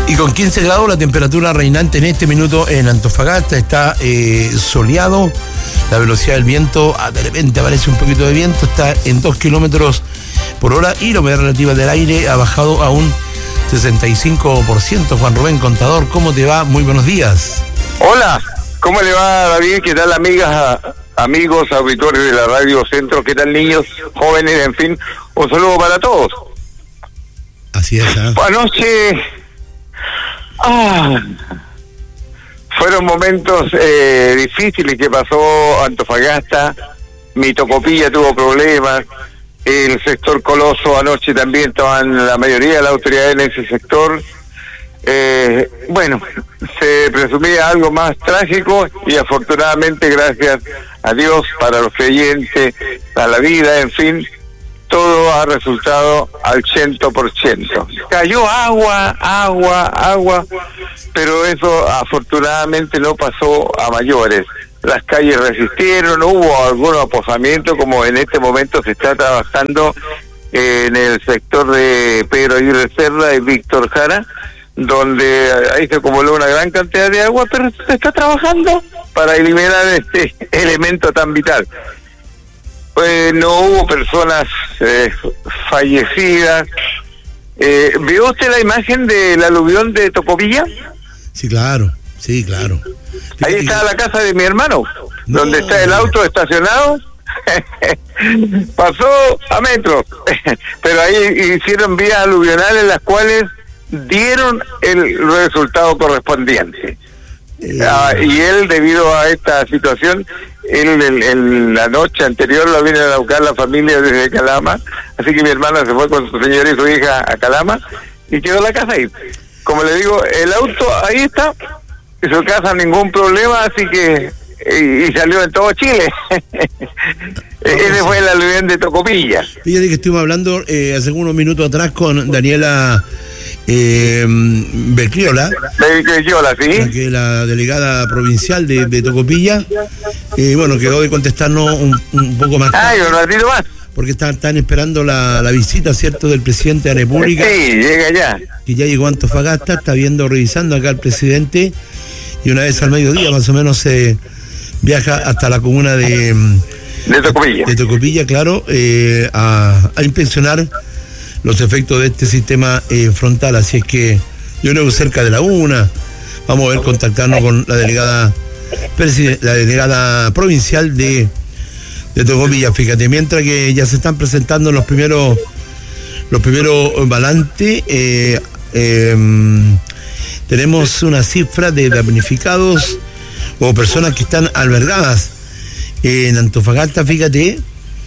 Y con 15 grados la temperatura reinante en este minuto en Antofagasta. Está soleado. La velocidad del viento, de repente aparece un poquito de viento, está en 2 kilómetros por hora y la humedad relativa del aire ha bajado a un 65%. Juan Rubén Contador, ¿cómo te va? Muy buenos días. Hola, ¿cómo le va, David? ¿Qué tal, amigas, amigos, auditores de la Radio Centro? ¿Qué tal, niños, jóvenes, en fin? Un saludo para todos. Así es, ¿eh? Anoche... fueron momentos difíciles que pasó Antofagasta. Mi Tocopilla tuvo problemas. El sector Coloso anoche también estaban la mayoría de las autoridades en ese sector. Bueno, se presumía algo más trágico y afortunadamente, gracias a Dios, para los creyentes, a la vida, en fin, todo ha resultado al 100%. Cayó agua, pero eso afortunadamente no pasó a mayores. Las calles resistieron, hubo algún aposamiento, como en este momento se está trabajando en el sector de Pedro Aguirre Cerda y Víctor Jara, donde ahí se acumuló una gran cantidad de agua, pero se está trabajando para eliminar este elemento tan vital. No hubo personas fallecidas. ¿Vio usted la imagen del aluvión de Tocopilla? Sí, claro. Ahí está la casa de mi hermano, donde está el auto estacionado. Pasó a metros, pero ahí hicieron vías aluvionales las cuales dieron el resultado correspondiente. Y él, debido a esta situación, en la noche anterior lo vino a buscar la familia desde Calama, así que mi hermana se fue con su señora y su hija a Calama y quedó la casa ahí. Como le digo, el auto ahí está, y su casa ningún problema, así que y salió en todo Chile. Ese fue el aluvión de Tocopilla. Fíjate que estuvimos hablando hace unos minutos atrás con Daniela Belcriola, ¿sí? Que la delegada provincial de Tocopilla, bueno, quedó de contestarnos un poco más tarde. Un ratito más. Porque están esperando la visita, ¿cierto?, del presidente de la República. Sí, llega ya. Que ya llegó a Antofagasta, está revisando acá al presidente, y una vez al mediodía más o menos se viaja hasta la comuna de Tocopilla. De Tocopilla, claro, a inspeccionar los efectos de este sistema frontal. Así es que yo creo que cerca de la 1 vamos a ver, contactarnos con la delegada provincial de Tocopilla. Fíjate, mientras que ya se están presentando los primeros balances, tenemos una cifra de damnificados o personas que están albergadas en Antofagasta. Fíjate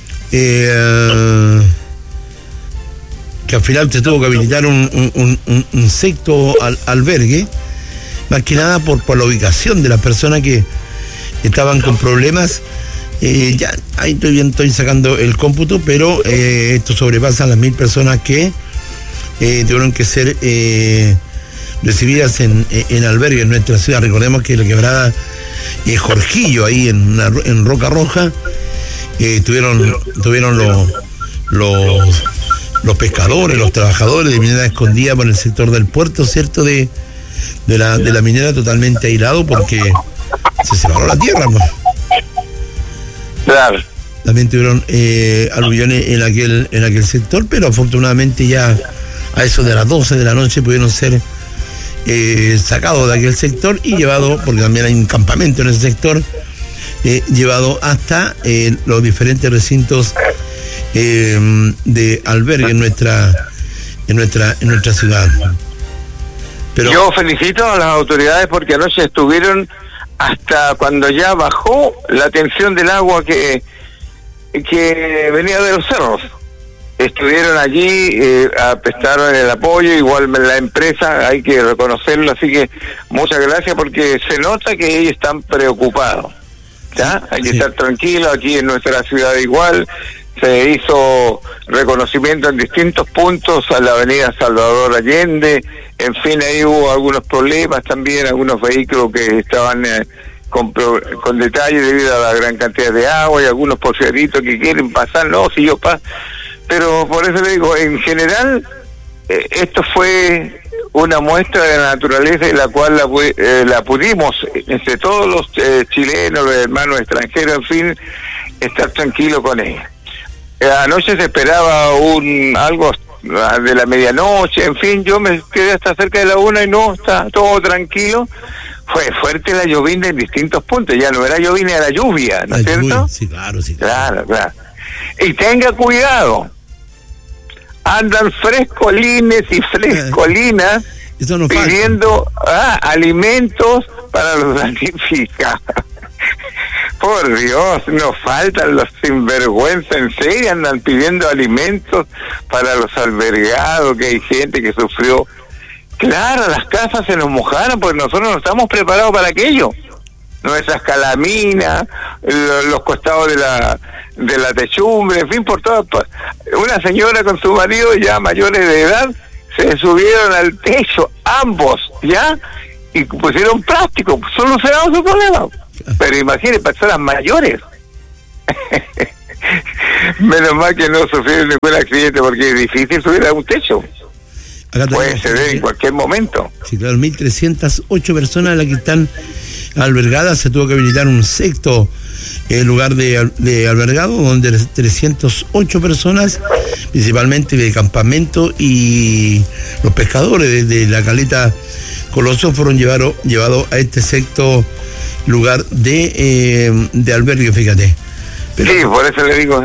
que al final se tuvo que habilitar un sexto albergue, más que nada por la ubicación de las personas que estaban con problemas. Ya ahí estoy sacando el cómputo, pero esto sobrepasa las 1.000 personas que tuvieron que ser recibidas en albergue en nuestra ciudad. Recordemos que la quebrada Jorgillo, ahí en Roca Roja, tuvieron los pescadores, los trabajadores de minera escondida por el sector del puerto, ¿cierto?, de la minera, totalmente aislado porque se separó la tierra, pues. Claro. También tuvieron aluviones en aquel sector, pero afortunadamente ya a eso de las 12 de la noche pudieron ser sacados de aquel sector y llevados, porque también hay un campamento en ese sector, llevado hasta los diferentes recintos de albergue en nuestra ciudad. Pero yo felicito a las autoridades porque anoche estuvieron hasta cuando ya bajó la tensión del agua que venía de los cerros. Estuvieron allí, prestaron el apoyo, igual la empresa, hay que reconocerlo, así que muchas gracias porque se nota que ellos están preocupados. ¿Ya? Hay que estar tranquilos, aquí en nuestra ciudad igual. Se hizo reconocimiento en distintos puntos a la avenida Salvador Allende, en fin, ahí hubo algunos problemas también, algunos vehículos que estaban con detalle debido a la gran cantidad de agua y algunos policiaritos que quieren pasar, si yo paso, pero por eso le digo, en general, esto fue una muestra de la naturaleza y la cual la pudimos, entre todos los chilenos, los hermanos extranjeros, en fin, estar tranquilo con ella. Anoche se esperaba algo de la medianoche, en fin, yo me quedé hasta cerca de la 1 y no, está todo tranquilo. Fue fuerte la llovina en distintos puntos, ya no era llovina, era lluvia, ¿no es cierto? Sí, claro, sí. Claro. Y tenga cuidado, andan frescolines y frescolinas eso no pidiendo alimentos para los damnificados. Por Dios, nos faltan los sinvergüenza, en serio, andan pidiendo alimentos para los albergados, que hay gente que sufrió. Claro, las casas se nos mojaron porque nosotros no estamos preparados para aquello. Nuestras calaminas, los costados de la techumbre, en fin, por todas. Una señora con su marido ya mayores de edad se subieron al techo, ambos, ¿ya? Y pusieron plástico, solucionaron su problema. Pero imagínense, personas mayores. Menos mal que no sufrieron ningún accidente porque es difícil subir a un techo. Puede ceder en cualquier momento. Sí, claro, 1.308 personas las que están albergadas. Se tuvo que habilitar un sexto lugar de albergado, donde 308 personas, principalmente de campamento, y los pescadores de la caleta Coloso fueron llevados a este sexto lugar de albergue, fíjate. Pero, sí, por eso le digo,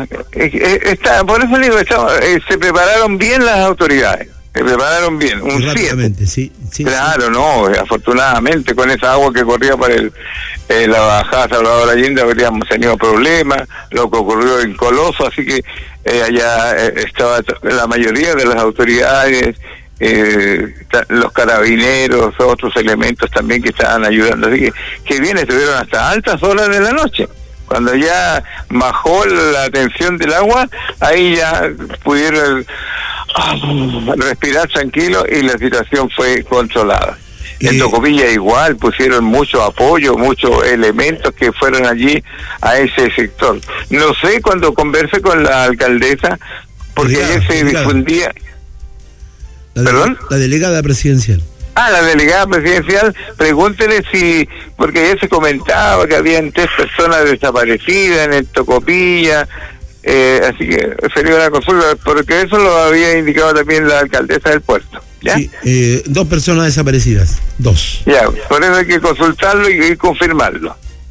se prepararon bien las autoridades. Se prepararon bien, un 7. Sí, claro, sí. No, afortunadamente con esa agua que corría por la bajada Salvador Allende habríamos tenido problemas, lo que ocurrió en Coloso, así que allá estaba la mayoría de las autoridades, los carabineros, otros elementos también que estaban ayudando, así que bien, estuvieron hasta altas horas de la noche. Cuando ya bajó la tensión del agua, ahí ya pudieron respirar tranquilo y la situación fue controlada. En Tocopilla igual pusieron mucho apoyo, muchos elementos que fueron allí a ese sector. No sé, cuando conversé con la alcaldesa, porque ayer se difundía... ¿Perdón? La delegada presidencial. La delegada presidencial, pregúntele porque ayer se comentaba que habían 3 personas desaparecidas en el Tocopilla, así que sería una consulta, porque eso lo había indicado también la alcaldesa del puerto, ¿ya? Sí, 2 personas desaparecidas, 2. Ya, por eso hay que consultarlo y confirmarlo.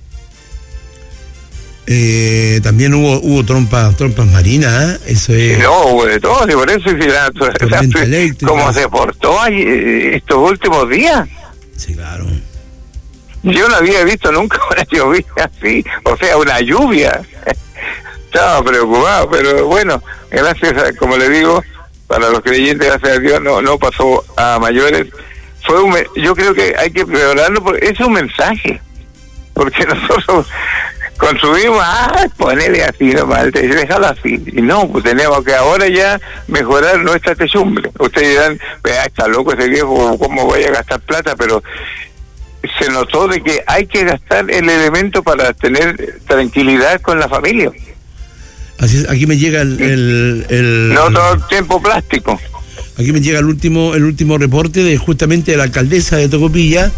También hubo trompas marinas, eso es. No, hubo de todo, y por eso como se portó estos últimos días. Sí, claro. Yo no había visto nunca una lluvia así, o sea, una lluvia. Estaba preocupado, pero bueno, gracias como le digo, para los creyentes, gracias a Dios, no pasó a mayores. Yo creo que hay que prepararlo, porque es un mensaje, porque nosotros consumimos, ponele así nomás, déjalo así, y no, pues tenemos que ahora ya mejorar nuestra techumbre. Ustedes dirán, está loco ese viejo, ¿cómo voy a gastar plata? Pero se notó de que hay que gastar el elemento para tener tranquilidad con la familia. Así es, aquí me llega no todo el tiempo plástico. Aquí me llega el último reporte de justamente de la alcaldesa de Tocopilla,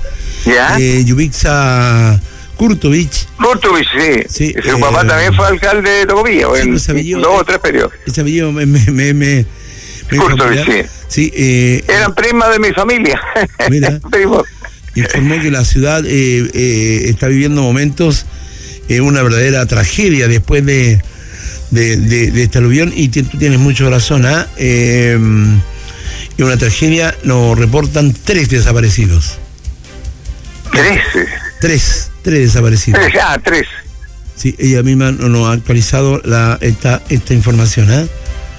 Yubixa Kurtovich, sí. Su papá también fue alcalde de Tocopilla, en 2 o 3 periodos. Ese apellido me Kurtovich, sí. Eran primas de mi familia. Mira, informó que la ciudad está viviendo momentos, una verdadera tragedia después de este aluvión, y tú tienes mucha razón, y una tragedia. Nos reportan 3 desaparecidos. 3 desaparecidos. 3. Sí, ella misma nos ha actualizado esta información,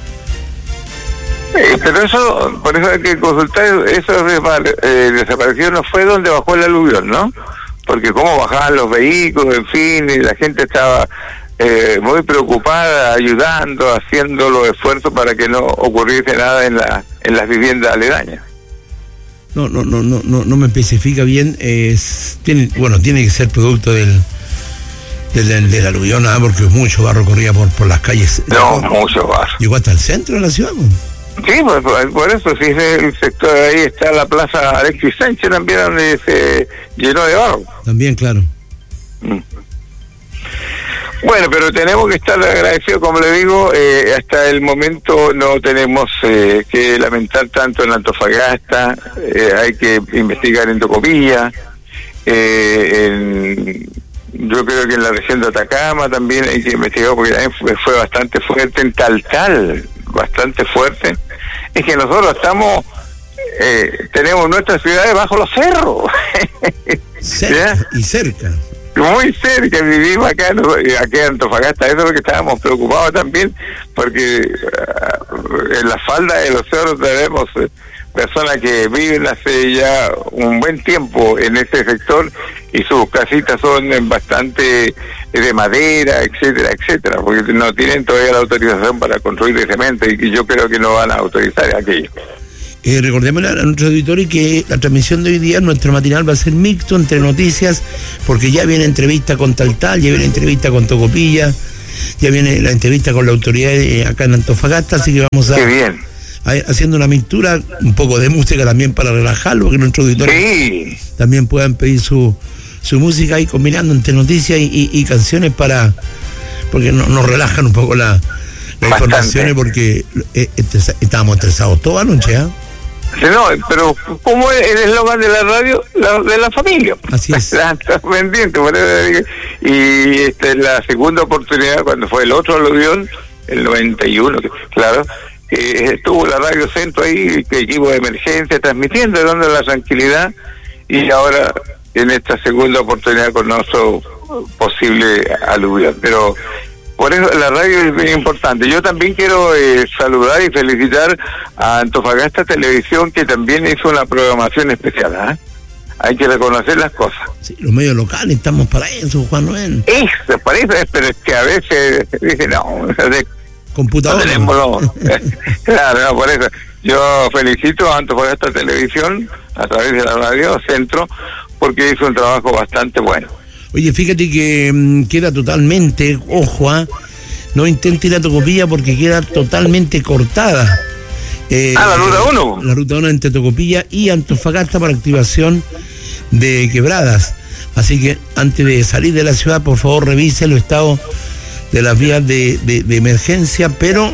pero eso, por eso hay que consultar, esos desaparecidos no fue donde bajó el aluvión, ¿no? Porque cómo bajaban los vehículos, en fin, y la gente estaba muy preocupada, ayudando, haciendo los esfuerzos para que no ocurriese nada en las viviendas aledañas. No me especifica bien. Tiene que ser producto del aluvión, porque mucho barro corría por las calles. Mucho barro. Llegó hasta el centro de la ciudad. Sí, por eso, si es el sector, ahí está la plaza Alexis Sánchez también, donde se llenó de barro. También, claro. Bueno, pero tenemos que estar agradecidos, como le digo, hasta el momento no tenemos que lamentar tanto en Antofagasta, hay que investigar en Tocopilla, yo creo que en la región de Atacama también hay que investigar, porque también fue bastante fuerte, en Taltal, bastante fuerte. Es que nosotros estamos, tenemos nuestras ciudades bajo los cerros. Cerca, y cerca. Muy cerca, vivimos acá en Antofagasta, eso es lo que estábamos preocupados también, porque en la falda de los cerros tenemos personas que viven hace ya un buen tiempo en ese sector y sus casitas son bastante de madera, etcétera, etcétera, porque no tienen todavía la autorización para construir de cemento y yo creo que no van a autorizar aquello. Recordemos a nuestro auditorio que la transmisión de hoy día, nuestro matinal va a ser mixto entre noticias, porque ya viene entrevista con Taltal, ya viene entrevista con Tocopilla, ya viene la entrevista con la autoridad acá en Antofagasta, así que vamos a... ¡Qué bien! Haciendo una mixtura, un poco de música también para relajarlo, que nuestros auditores también puedan pedir su música y combinando entre noticias y canciones porque nos relajan un poco las informaciones, porque estábamos estresados toda la noche, ¿ah? No, pero como es el eslogan de la radio, de la familia. Así es. Pendiente, por eso, y la segunda oportunidad, cuando fue el otro aluvión, el 91, claro, estuvo la Radio Centro ahí, equipo de emergencia, transmitiendo, dando la tranquilidad, y ahora en esta segunda oportunidad con nuestro posible aluvión. Pero por eso la radio es muy importante. Yo también quiero saludar y felicitar a Antofagasta Televisión, que también hizo una programación especial, ¿eh? Hay que reconocer las cosas. Sí, los medios locales estamos para eso, Juan Noel. Eso, para eso es, pero es que a veces dicen, no, computadora. No tenemos, claro, no, por eso. Yo felicito a Antofagasta Televisión, a través de la Radio Centro, porque hizo un trabajo bastante bueno. Oye, fíjate que queda totalmente, ojo, no intente ir a Tocopilla porque queda totalmente cortada. La ruta 1. La ruta 1 entre Tocopilla y Antofagasta para activación de quebradas. Así que antes de salir de la ciudad, por favor, revise el estado de las vías de emergencia, pero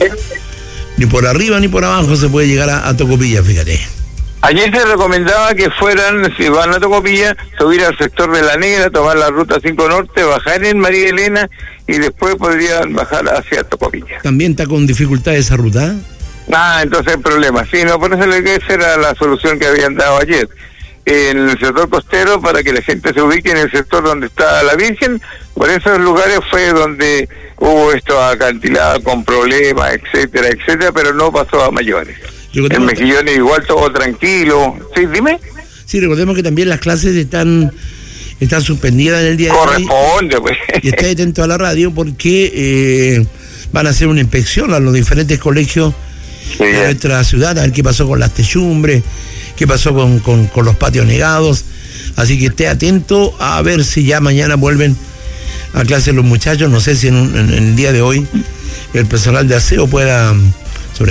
ni por arriba ni por abajo se puede llegar a Tocopilla, fíjate. Ayer se recomendaba que fueran, si van a Tocopilla, subir al sector de La Negra, tomar la ruta 5 Norte, bajar en María Elena y después podrían bajar hacia Tocopilla. ¿También está con dificultad esa ruta? Entonces hay problema. Sí, no, por eso esa era la solución que habían dado ayer. En el sector costero, para que la gente se ubique en el sector donde está la Virgen, por esos lugares fue donde hubo esto acantilado con problemas, etcétera, etcétera, pero no pasó a mayores. En Mejillones igual todo tranquilo. ¿Sí? Dime. Sí, recordemos que también las clases están suspendidas en el día de hoy. Corresponde, pues. Y esté atento a la radio porque van a hacer una inspección a los diferentes colegios de nuestra ciudad, a ver qué pasó con las techumbres, qué pasó con los patios negados. Así que esté atento a ver si ya mañana vuelven a clase los muchachos. No sé si en el día de hoy el personal de aseo pueda... Sobre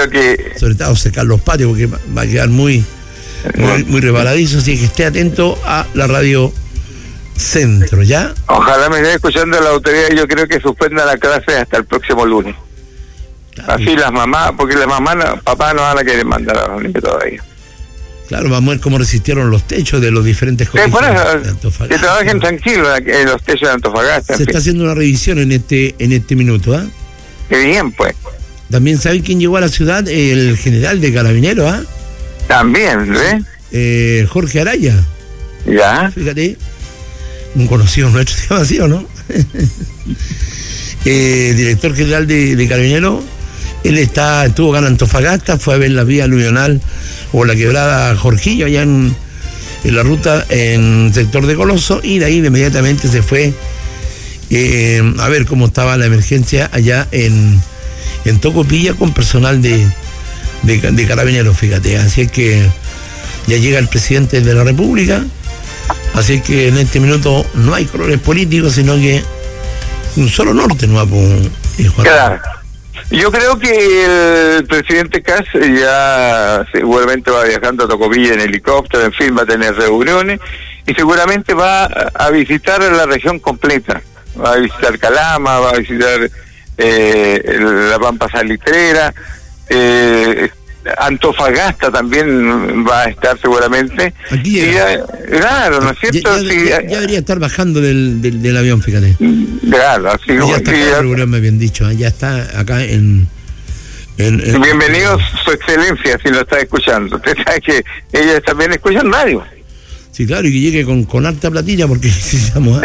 todo secar los patios, porque va a quedar muy rebaladizo, así que esté atento a la Radio Centro, ¿ya? Ojalá me esté escuchando la autoridad y yo creo que suspenda la clase hasta el próximo lunes. Claro. Así las mamás, porque las mamás, papás no van a querer mandar a los niños todavía. Claro, vamos a ver cómo resistieron los techos de los diferentes colegios de Antofagasta. Que trabajen tranquilos en los techos de Antofagasta. Se está haciendo una revisión en este minuto, ¿ah? Qué bien, pues. También saben quién llegó a la ciudad, el general de Carabineros, ¿ah? También, ¿ves? Jorge Araya. Ya. Fíjate, un conocido nuestro, se llama así, ¿o no? Director general de Carabineros. Él estuvo acá en Antofagasta, fue a ver la vía aluvional o la quebrada Jorquillo, allá en la ruta en el sector de Coloso, y de ahí inmediatamente se fue a ver cómo estaba la emergencia allá en Tocopilla con personal de Carabineros, fíjate. Así es que ya llega el presidente de la República, así que en este minuto no hay colores políticos, sino que un solo norte no va, Juan. Claro. Yo creo que el presidente Kast ya seguramente va viajando a Tocopilla en helicóptero, en fin, va a tener reuniones y seguramente va a visitar la región completa. Va a visitar Calama, va a visitar la Pampa Salitrera, Antofagasta también va a estar seguramente. Aquí claro, ¿no es cierto? Ya debería estar bajando del avión, fíjate. Claro, así ya está acá, me habían dicho, ya está acá en Bienvenido su excelencia, si lo está escuchando. Usted sabe que ellos también escuchan radio. Sí, claro, y que llegue con harta platilla porque necesitamos.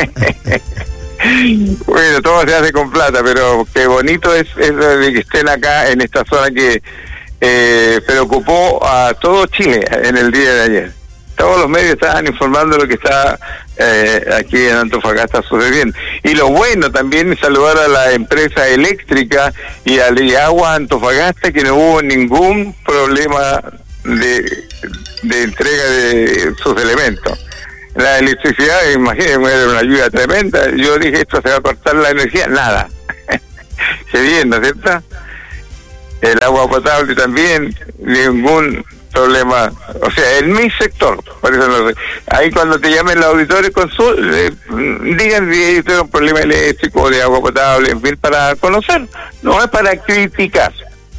Bueno, todo se hace con plata, pero qué bonito es de que estén acá en esta zona que preocupó a todo Chile en el día de ayer. Todos los medios estaban informando lo que está aquí en Antofagasta sucediendo. Y lo bueno también es saludar a la empresa eléctrica y a Agua Antofagasta, que no hubo ningún problema de entrega de sus elementos. La electricidad, imagínense, era una lluvia tremenda. Yo dije, esto se va a cortar la energía. Nada. Qué bien, ¿no es cierto? El agua potable también, ningún problema. O sea, en mi sector. Por eso no sé. Ahí cuando te llamen los auditores, digan si ellos tienen un problema eléctrico, de agua potable, en fin, para conocer. No es para criticar.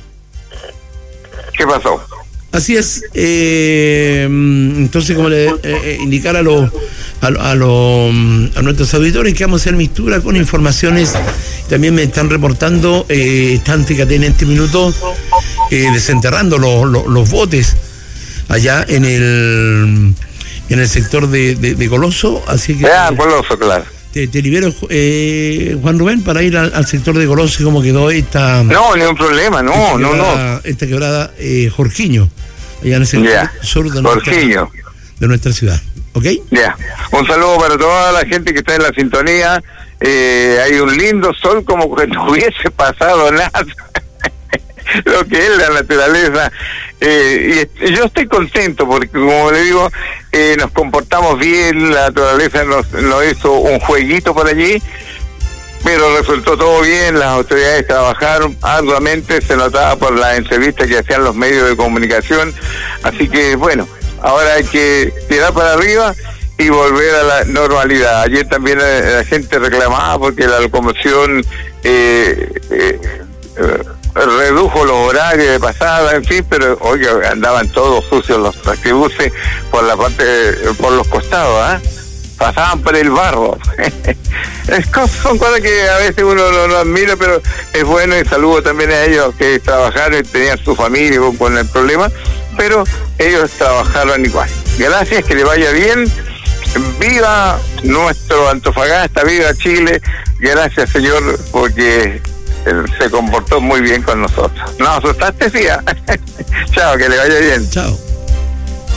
¿Qué pasó? Así es. Entonces, como le indicar a nuestros auditores que vamos a hacer mixtura con informaciones. También me están reportando, están, fíjate, en este minuto desenterrando los botes allá en el sector de Coloso. Así que Coloso, claro. Te libero, Juan Rubén, para ir al sector de Coloso, cómo quedó esta... No, ningún problema, no. Esta quebrada Jorquiño, allá en el sector sur de nuestra ciudad. ¿Ok? Ya. Un saludo para toda la gente que está en la sintonía. Hay un lindo sol, como que no hubiese pasado nada. Lo que es la naturaleza. Y yo estoy contento porque, como le digo, nos comportamos bien, la naturaleza nos hizo un jueguito por allí, pero resultó todo bien, las autoridades trabajaron arduamente, se notaba por las entrevistas que hacían los medios de comunicación, así que bueno, ahora hay que tirar para arriba y volver a la normalidad. Ayer también la gente reclamaba porque la locomoción redujo los horarios de pasada, en fin, pero oye, andaban todos sucios los taxibuses por la parte, por los costados, pasaban por el barro. Son cosas que a veces uno no admira, pero es bueno, y saludo también a ellos que trabajaron y tenían su familia con el problema, pero ellos trabajaron igual. Gracias, que le vaya bien. Viva nuestro Antofagasta, viva Chile. Gracias, señor, porque se comportó muy bien con nosotros. ¿No asustaste, tía? Chao, que le vaya bien. Chao.